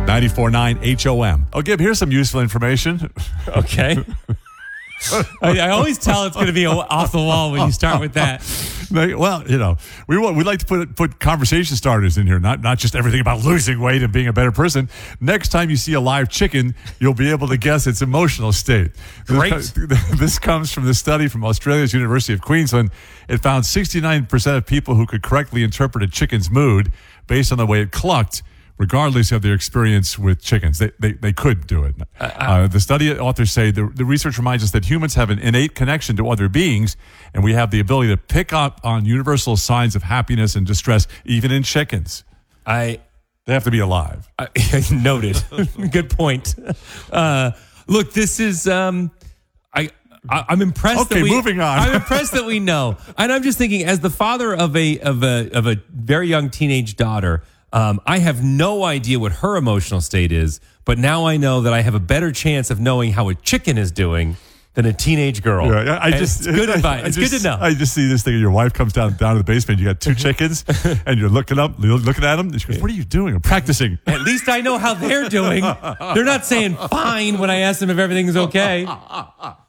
94.9 HOM. Oh, Gib, here's some useful information. Okay. I always tell it's going to be off the wall when you start with that. Well, we like to put conversation starters in here, not just everything about losing weight and being a better person. Next time you see a live chicken, you'll be able to guess its emotional state. Great. This comes from the study from Australia's University of Queensland. It found 69% of people who could correctly interpret a chicken's mood based on the way it clucked, regardless of their experience with chickens. They could do it. The study authors say the research reminds us that humans have an innate connection to other beings, and we have the ability to pick up on universal signs of happiness and distress, even in chickens. They have to be alive. Noted. Good point. Look, this is... I'm impressed. Okay, moving on. I'm impressed that we know, and I'm just thinking, as the father of a very young teenage daughter, I have no idea what her emotional state is, but now I know that I have a better chance of knowing how a chicken is doing than a teenage girl. Yeah, it's good advice. It's good to know. I just see this thing. Your wife comes down to the basement. You got two chickens, and you're looking at them. And she goes, "What are you doing?" "I'm practicing." At least I know how they're doing. They're not saying fine when I ask them if everything's okay.